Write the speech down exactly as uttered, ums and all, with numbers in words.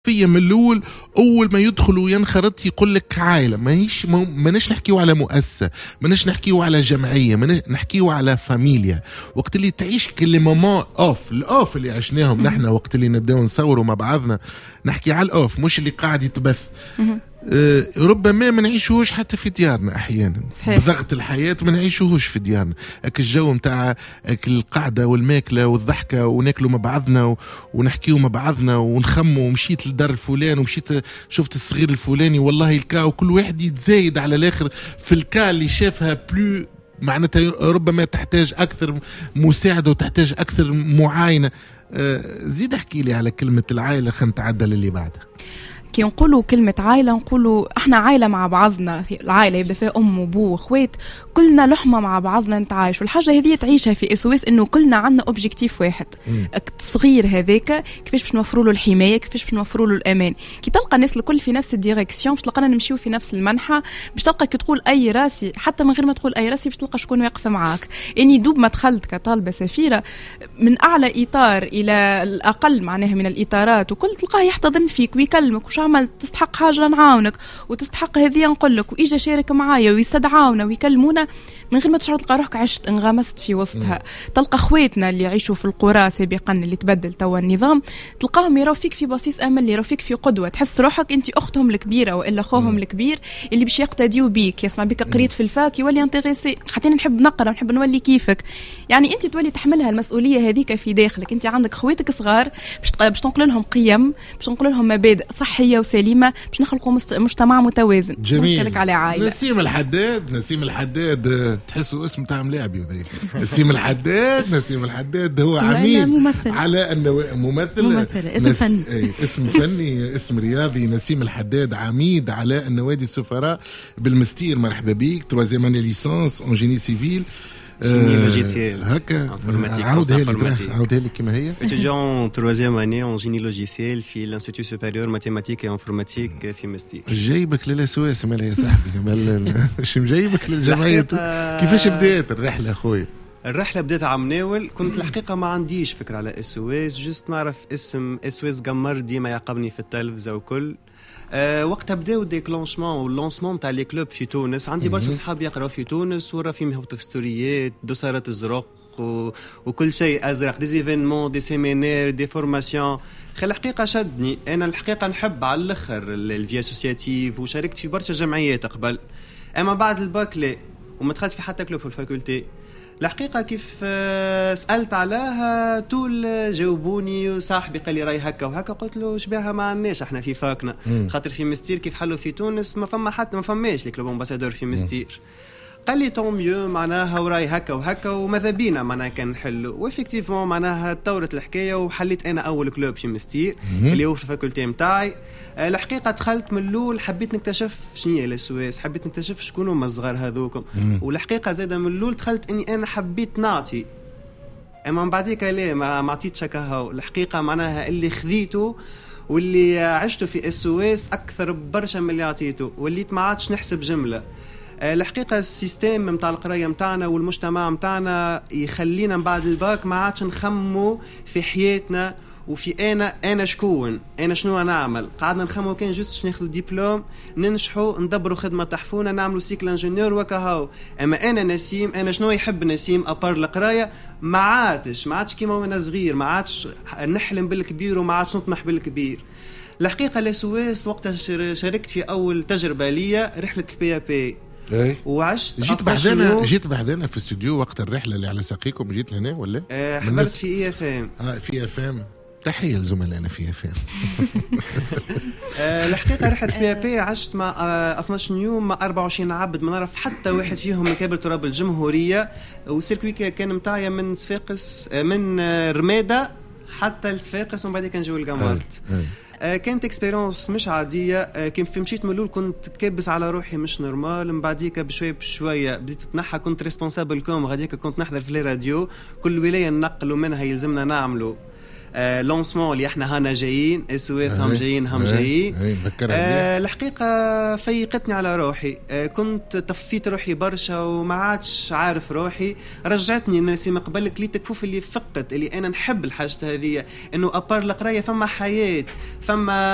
في من الأول أول ما يدخلوا ينخرط يقول لك عائلة، ماهيش ماناش نحكيو على مؤسسة، ماناش نحكيو على جمعية، ماناش نحكيو على فاميليا. وقت اللي تعيش كل ماما أوف الأوف اللي عشناهم نحن وقت اللي نبداو نصوروا مع بعضنا، نحكي على الأوف مش اللي قاعد يتبث. أه ربما ما نعيشوش حتى في ديارنا احيانا صحيح. بضغط الحياه ما نعيشوش في ديارنا اك الجو نتاع القعده والماكله والضحكه وناكلوا مع بعضنا ونحكيوا مع بعضنا ونخموا. ومشيت لدار الفلان ومشيت شفت الصغير الفلاني والله الكا، وكل واحد يتزايد على الاخر في الكا اللي شافها بلو، معناتها ربما تحتاج اكثر مساعده وتحتاج اكثر معاينه. أه زيد احكي لي على كلمه العائله، خلينا نتعدل اللي بعدها. كي نقولوا كلمة عائلة نقولوا احنا عائلة مع بعضنا، العائلة يبدأ فيها أم وبو وخوات، كلنا لحمة مع بعضنا نتعايش. والحاجة هذه تعيشها في اس او اس إنه كلنا عندنا اوبجيكتيف واحد، الصغير هذاك كيفاش باش نوفروا له الحماية، كيفاش باش نوفروا له الأمان. كي تلقى الناس الكل في نفس الديريكسيون باش تلقانا نمشيو في نفس المنحة، باش تلقى كي تقول أي راسي حتى من غير ما تقول أي راسي باش تلقى شكون واقف معاك. إني دوب ما دخلت كطالبة سفيرة من أعلى إطار إلى الأقل معناها من الإطارات، وكل تلقاه يحتضن فيك ويكلمك وش عملت، تستحق حاجة نعاونك وتستحق هذه نقول لك، وإجا شارك معايا ويستدعاونا ويكلمونا من غير ما تشعر تلقى روحك عشت انغمست في وسطها. م. تلقى خواتنا اللي يعيشوا في القرى سابقا اللي تبدل توا النظام، تلقاهم يراو فيك في بصيص امل، يراو فيك في قدوه، تحس روحك انت اختهم الكبيره والا اخوهم م. الكبير اللي باش يقتديوا بيك، يسمع بك قريت في الفاك يولي انتريسي، حتى نحب نقرا نحب نولي كيفك. يعني انت تولي تحملها المسؤوليه هذيك في داخلك. انت عندك خواتك صغار باش باش تنقل لهم قيم، باش تنقل لهم مبادئ صحيه وسليمه، باش نخلقوا مجتمع متوازن. جميل. على عائله نسيم الحداد، نسيم الحداد تحسوا اسم تاع ملاعبي وذي نسيم الحداد. نسيم الحداد هو عميد ممثل. على انه ممثل, ممثل. اسم نس... فني اي اسم فني اسم رياضي. نسيم الحداد عميد على النوادي السفراء بالمستير. مرحبا بيك. تروازيام اني ليسانس اون جيني سيفيل جيني لوجيسيال هكا. عاودها لي عاودها لي كما هي. étudiant troisième année en génie logiciel في l'Institut supérieur mathématique et informatique في مستير. جايبك للاسواس مالا يا صاحبي، اش مجايبك للجمعيه؟ كيفاش بدات الرحله اخويا؟ الرحله بدات عم ناول. كنت الحقيقه ما عنديش فكره على اس او اس، جست نعرف اسم اس او اس قمر ديما يعقبني في التلفزه وكل. أه وقتها بداو ديكلونشمون واللونسمون تاع لي كلوب في تونس. عندي برشا صحاب يقراو في تونس ورا فيهم يهبطوا في ستوريات دوسارات الزرق و... وكل شيء ازرق، دي ايفينمون دي سيمينير دي فورماسيون. خل الحقيقه شدني انا الحقيقه نحب على الاخر الفي اسوسياتيف، وشاركت في برشا جمعيات قبل. اما بعد الباك لا، وما دخلت في حتى كلوب في الفاكولتي. الحقيقه كيف سالت عليها طول جاوبوني، وصاحبي قال لي راي هكا وهكا. قلت له شبيها ما عندناش احنا في فاكنا، خاطر في مستير كيف حلوا في تونس ما فما حتى ما فماش لي كلوب امباسادور في مستير. قال لي طون ميو معناها وراي هكا وهكا وماذا بينا معناها كان نحلو. وإفكتيفمون معناها تطورت الحكايه وحليت انا اول كلوب في مستير اللي هو في الفاكولتي نتاعي. الحقيقه دخلت من الاول حبيت نكتشف شنو هي السويس، حبيت نكتشف شكون هما الصغار هذوكم. والحقيقه زاده من الاول دخلت اني انا حبيت نعطي، اما من بعديك لا ما عطيتش هكا. الحقيقه معناها اللي خذيته واللي عشته في السويس اكثر برشا من اللي عطيته، وليت ما عادش نحسب جمله. الحقيقه السيستم نتاع القرايه نتاعنا والمجتمع نتاعنا يخلينا من بعد الباك ما عادش نخمو في حياتنا وفي انا انا شكون انا شنو نعمل. قعدنا نخمو كان جوست ناخذ دبلوم ننجحوا ندبروا خدمه تحفونا نعملوا سيكل انجينيور وكهو. اما انا نسيم انا شنو يحب نسيم ابار القرايه ما عادش ما عادش كيما وانا صغير، ما عادش نحلم بالكبير وما عادش نطمح بالكبير. الحقيقه لسويس وقتها شاركت في اول تجربه ليا رحله البي بي. ايه وعشت جيت بحذانا جيت بحذانا في الاستوديو وقت الرحله اللي على ساقيكم. جيت لهنا ولا آه حضرت في اي اف ام. اه في اف ام. تحيه لزملائنا في اف ام. آه الحقيقه رحله في بي عشت مع آه اثناش يوم مع أربعة وعشرين عبد ما نعرف حتى واحد فيهم من كابل تراب الجمهوريه. والسيركوي كان متاعي من صفاقس آه من آه رماده حتى لصفاقس ومن بعد كان جو القمرت. آه. آه كانت اكسبيرينس مش عاديه. آه كيف مشيت من الاول كنت كابس على روحي مش نورمال. من بعديك بشويه بشويه بديت اتنحى. كنت ريسبونسابل كوم غاديك كنت نحضر في الراديو كل ولايه ننقلوا منها يلزمنا نعملوا آه لونسمون اللي احنا هانا جايين اس او اس هم جايين هم جايين. آه الحقيقه فيقتني على روحي. آه كنت طفيت روحي برشا وما عادش عارف روحي. رجعتني الناس ما قبلك لي تكفوف اللي فقت اللي انا نحب الحاجه هذه انه ابار القرايه فما حياه فما